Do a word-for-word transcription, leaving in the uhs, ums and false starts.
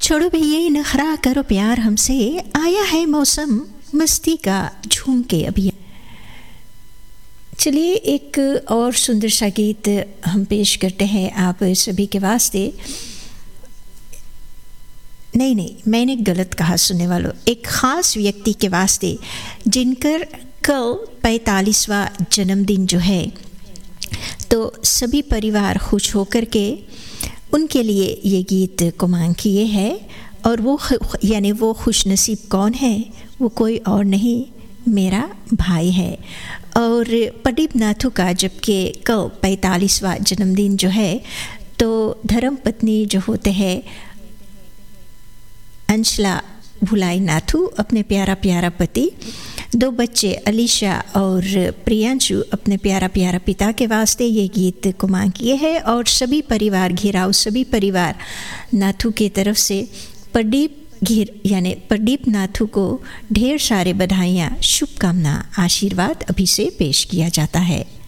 छोड़ो भैया ये नखरा करो प्यार हमसे, आया है मौसम मस्ती का झूम के अभी। चलिए एक और सुंदर सा गीत हम पेश करते हैं आप सभी के वास्ते। नहीं नहीं मैंने गलत कहा सुनने वालों, एक ख़ास व्यक्ति के वास्ते जिनकर कल पैंतालीसवां जन्मदिन जो है, तो सभी परिवार खुश होकर के उनके लिए ये गीत को मांग किए है। और वो यानी वो खुश नसीब कौन है, वो कोई और नहीं मेरा भाई है। और प्रदीप नाथू का जबकि कल पैंतालीसवां जन्मदिन जो है, तो धर्म पत्नी जो होते हैं अंशला भुलाई नाथू, अपने प्यारा प्यारा पति, दो बच्चे अलीशा और प्रियांशु अपने प्यारा प्यारा पिता के वास्ते ये गीत को मांग किए हैं। और सभी परिवार घिराव सभी परिवार नाथू के तरफ से प्रदीप घिर यानी प्रदीप नाथू को ढेर सारे बधाइयाँ, शुभकामना, आशीर्वाद अभी से पेश किया जाता है।